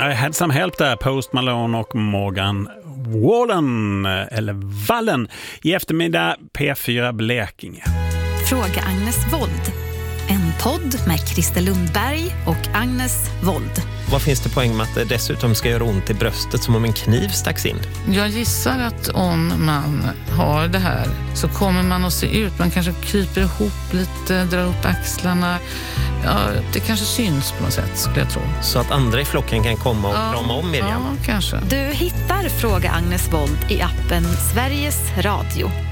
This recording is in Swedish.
I had some help där, Post Malone och Morgan Wallen, eller Wallen, i eftermiddag P4 Blekinge. Fråga Agnes Wold. En podd med Christer Lundberg och Agnes Wold. Vad finns det poäng med att det dessutom ska göra ont i bröstet som om en kniv stacks in? Jag gissar att om man har det här så kommer man att se ut. Man kanske kryper ihop lite, drar upp axlarna. Ja, det kanske syns på något sätt, skulle jag tro. Så att andra i flocken kan komma och krama om Miriam? Ja, kanske. Du hittar Fråga Agnes Wold i appen Sveriges Radio.